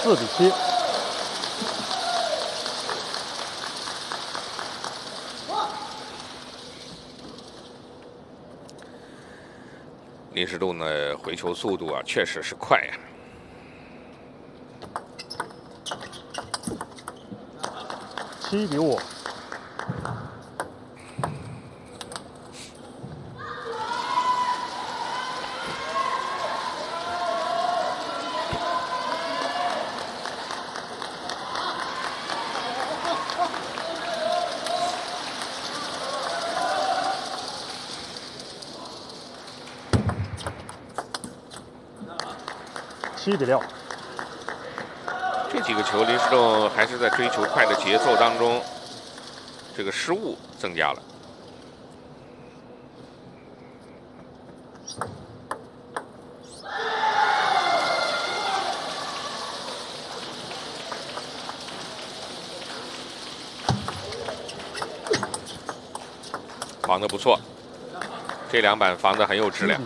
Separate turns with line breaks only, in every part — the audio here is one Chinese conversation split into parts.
比7。
林诗栋的回球速度啊，确实是快呀。
7比5。7比6。
这几个球，林诗栋还是在追求快的节奏当中，这个失误增加了。防得不错，这2板防得很有质量。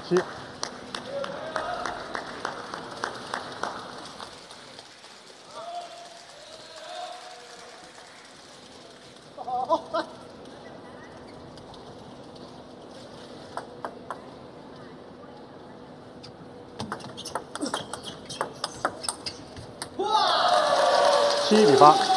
7比7。7比8。